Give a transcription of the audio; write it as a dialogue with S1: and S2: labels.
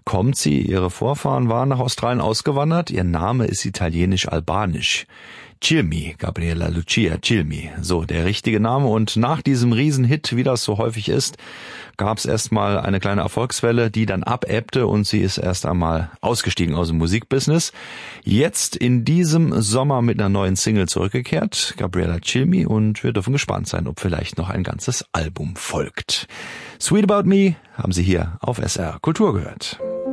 S1: kommt sie? Ihre Vorfahren waren nach Australien ausgewandert. Ihr Name ist italienisch-albanisch. Cilmi, Gabriella Lucia Cilmi, so der richtige Name. Und nach diesem Riesenhit, wie das so häufig ist, gab es erstmal eine kleine Erfolgswelle, die dann abebbte und sie ist erst einmal ausgestiegen aus dem Musikbusiness. Jetzt in diesem Sommer mit einer neuen Single zurückgekehrt, Gabriella Cilmi, und wir dürfen gespannt sein, ob vielleicht noch ein ganzes Album folgt. Sweet About Me haben Sie hier auf SR Kultur gehört.